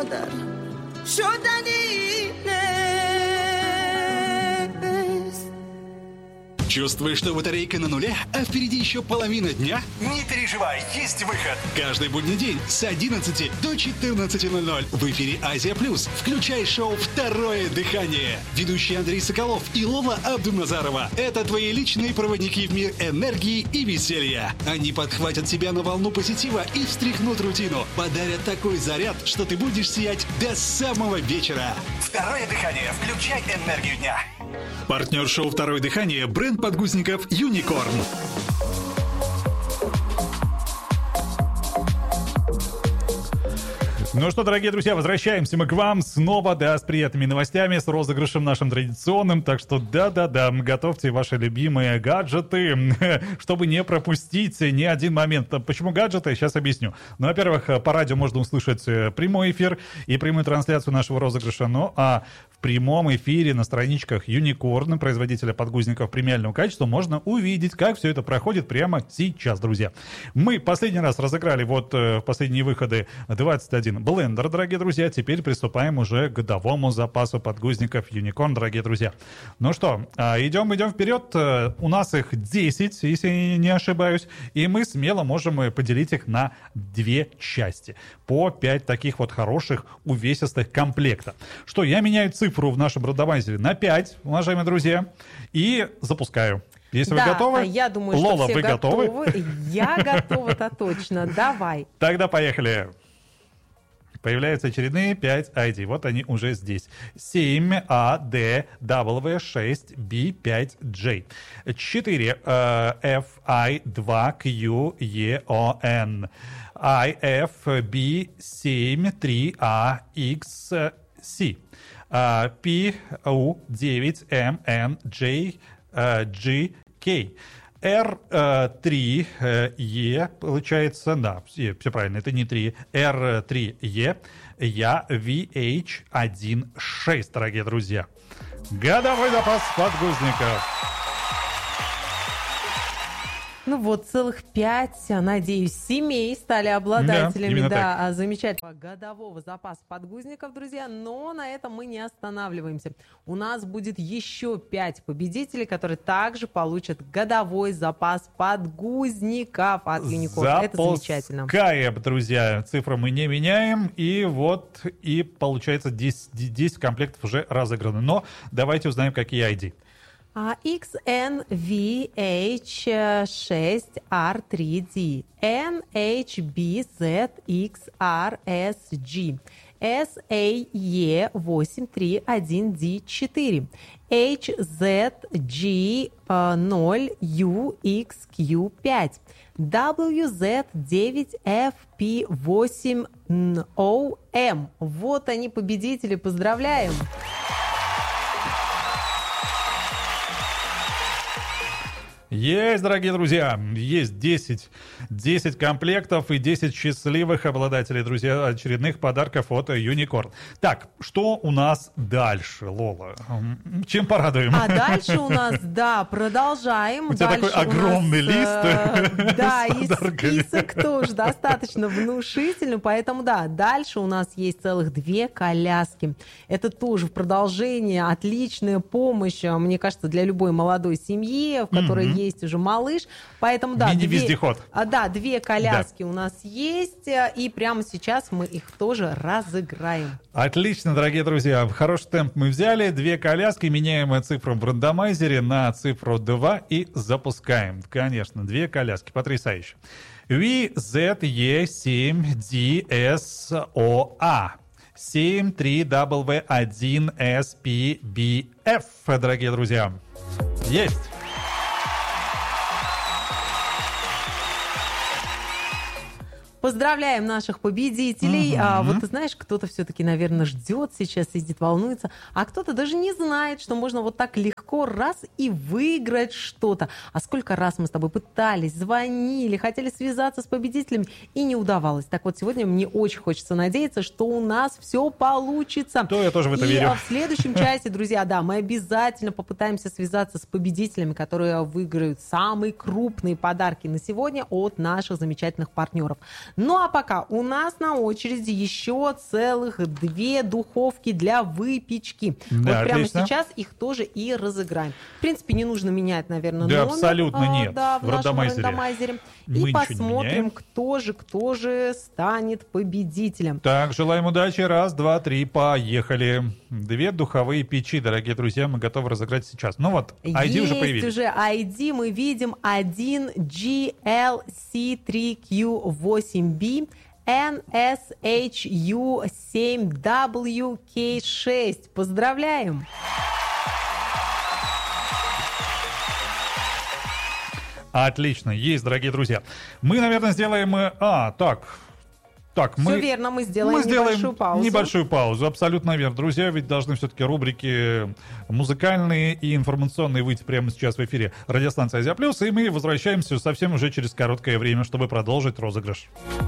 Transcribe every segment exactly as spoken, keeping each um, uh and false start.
مادر شدنی نیست. Чувствуешь, что батарейка на нуле, а впереди еще половина дня? Не переживай, есть выход. Каждый будний день с одиннадцати до четырнадцати ноль-ноль в эфире «Азия Плюс». Включай шоу «Второе дыхание». Ведущие Андрей Соколов и Лола Абдуназарова – это твои личные проводники в мир энергии и веселья. Они подхватят тебя на волну позитива и встряхнут рутину. Подарят такой заряд, что ты будешь сиять до самого вечера. Второе дыхание. Включай энергию дня. Партнер шоу «Второе дыхание» – бренд подгузников «Юникорн». Ну что, дорогие друзья, возвращаемся мы к вам снова, да, с приятными новостями, с розыгрышем нашим традиционным, так что да-да-да, готовьте ваши любимые гаджеты, чтобы не пропустить ни один момент. Почему гаджеты? Сейчас объясню. Ну, во-первых, по радио можно услышать прямой эфир и прямую трансляцию нашего розыгрыша, ну, а в прямом эфире на страничках Юникорн, производителя подгузников премиального качества, можно увидеть, как все это проходит прямо сейчас, друзья. Мы последний раз разыграли вот в последние выходы двадцать один блендер, дорогие друзья. Теперь приступаем уже к годовому запасу подгузников Юникорн, дорогие друзья. Ну что, идем, идем вперед. У нас их десять, если не ошибаюсь, и мы смело можем поделить их на две части. По пять таких вот хороших увесистых комплекта. Что, я меняю цифру в нашем рандомайзере на пять, уважаемые друзья, и запускаю. Если да, вы готовы? Я думаю, Лола, что все вы готовы? готовы. Я готова-то точно. Давай. Тогда поехали. Появляются очередные пять ай ди. Вот они уже здесь. семь а дэ дабл ю шесть би пять джей. четыре эф ай два кью и о эн. ай эф би семь три а икс си. пи ю девять эм эн джей джи кей. эр три и, получается, да, все, все правильно, это не три, эр три и, я ви эйч один шесть, дорогие друзья. Годовой запас подгузников. Ну вот, целых пять, надеюсь, семей стали обладателями да, да, замечательного годового запаса подгузников, друзья. Но на этом мы не останавливаемся. У нас будет еще пять победителей, которые также получат годовой запас подгузников от Юникорн. Это замечательно. Запускаем, друзья. Цифру мы не меняем. И вот, и получается десять, десять комплектов уже разыграны. Но давайте узнаем, какие ай ди. икс эн ви эйч шесть ар три ди, эн эйч би зет икс ар эс джи, эс эй и восемь три один ди четыре, эйч зет джи ноль ю икс кью пять, дабл ю зет девять эф пи восемь о эм. Вот они, победители, поздравляем! Есть, дорогие друзья, есть десять, десять комплектов и десять счастливых обладателей, друзья, очередных подарков от Юникорн. Так, что у нас дальше, Лола? Чем порадуем? А дальше у нас, да, продолжаем. У тебя дальше такой огромный нас, лист. Э, да, и список тоже достаточно внушительный, поэтому, да, дальше у нас есть целых две коляски. Это тоже в продолжение отличная помощь, мне кажется, для любой молодой семьи, в которой mm-hmm. есть уже малыш. Поэтому, да, мини-вездеход. А, да, две коляски да. у нас есть, и прямо сейчас мы их тоже разыграем. Отлично, дорогие друзья. Хороший темп мы взяли. Две коляски, меняем цифру в рандомайзере на цифру два и запускаем. Конечно, две коляски. Потрясающе. ви зет и семь ди эс о а. семь три дабл ю один эс пи би эф, дорогие друзья. Есть! Поздравляем наших победителей. Uh-huh. А, вот ты знаешь, кто-то все-таки, наверное, ждет сейчас, сидит, волнуется, а кто-то даже не знает, что можно вот так легко раз и выиграть что-то. А сколько раз мы с тобой пытались, звонили, хотели связаться с победителями, и не удавалось. Так вот, сегодня мне очень хочется надеяться, что у нас все получится. То я тоже в это и верю. в следующем часе, друзья, да, мы обязательно попытаемся связаться с победителями, которые выиграют самые крупные подарки на сегодня от наших замечательных партнеров. Ну а пока у нас на очереди еще целых две духовки для выпечки. Да, вот прямо отлично. сейчас их тоже и разыграем. В принципе, не нужно менять, наверное, Да, номер. абсолютно а, нет. Да, в, В нашем рандомайзере. рандомайзере. Мы И ничего не посмотрим, меняем. кто же, кто же станет победителем. Так, желаем удачи. Раз, два, три, поехали. Две духовые печи, дорогие друзья, мы готовы разыграть сейчас. Ну вот, ай ди Есть уже появились. уже ай ди, мы видим один джи эл си три кью восемь би эн эс эйч ю семь дабл ю кей шесть. Поздравляем! Отлично, есть, дорогие друзья. Мы, наверное, сделаем... э, А, так... Так, мы, Все верно, мы сделаем, мы сделаем небольшую паузу. небольшую паузу, абсолютно верно. Друзья, ведь должны все-таки рубрики музыкальные и информационные выйти прямо сейчас в эфире радиостанции Азия Плюс, и мы возвращаемся совсем уже через короткое время, чтобы продолжить розыгрыш.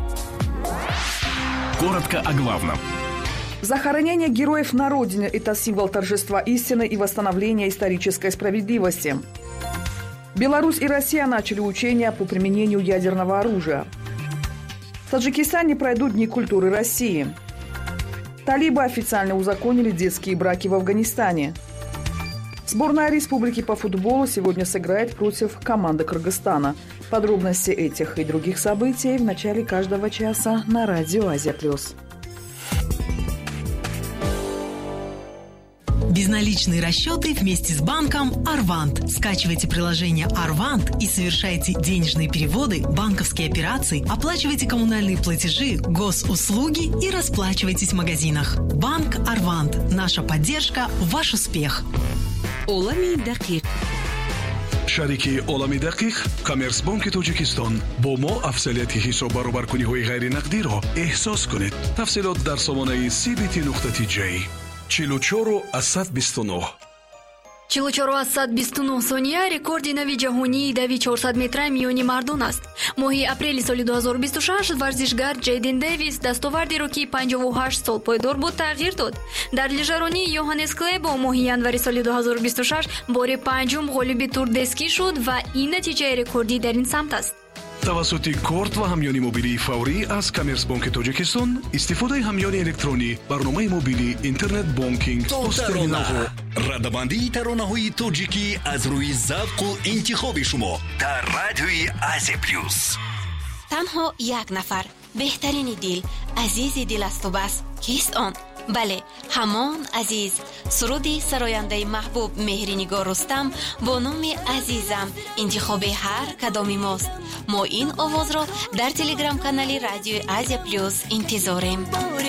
Коротко о главном. Захоронение героев на родине – это символ торжества истины и восстановления исторической справедливости. Беларусь и Россия начали учения по применению ядерного оружия. В Таджикистане пройдут Дни культуры России. Талибы официально узаконили детские браки в Афганистане. Сборная республики по футболу сегодня сыграет против команды Кыргызстана. Подробности этих и других событий в начале каждого часа на радио Азия Плюс. Безналичные расчеты вместе с банком Арвант. Скачивайте приложение Арвант и совершайте денежные переводы, банковские операции, оплачивайте коммунальные платежи, госуслуги и расплачивайтесь в магазинах. Банк Арвант. Наша поддержка – ваш успех. Олами Дакик. шарики олами дақиқ коммерсбанки тоҷикистон бо мо афзалияти ҳисоб баробаркуниҳои ғайринақдиро эҳсос кунед. тафсилот дар сомонаи си би ти нуқта ти ҷей. чилу чору аз сад бисту нӯҳ. чилу чору аз сад бисту нӯҳ сония рекорди нави ҷаҳонии дави чорсад метраи миёни мардон аст. моҳи апрели соли ду ҳазору бисту шаш варзишгар Ҷейден Дэвис дастовардеро ки панҷову ҳашт сол пойдор буд тағйир дод. дар лижаронии Йоханнес Клебо моҳи январи соли ду ҳазору бисту шаш бори панҷум ғолиби Тур де Ски шуд ва ин натиҷаи рекордӣ дар ин самт аст. тавассути корт ва ҳамёни мобилии фаврӣ аз коммерсбанки тоҷикистон истифодаи ҳамёни электронӣ барномаи мобилӣ интернет бонкинг Таронаҳо. радабандии таронаҳои тоҷикӣ аз рӯи завқу интихоби шумо дар радиои Азия Плюс. танҳо як нафар беҳтарини дил азизи диласту бас кист он? бале, ҳамон азиз. суруди сарояндаи маҳбуб меҳринигор Рустам бо номи азизам интихоби ҳар кадоми мост. мо ин овозро дар телеграм-канали радиои Азия Плюс интизорем.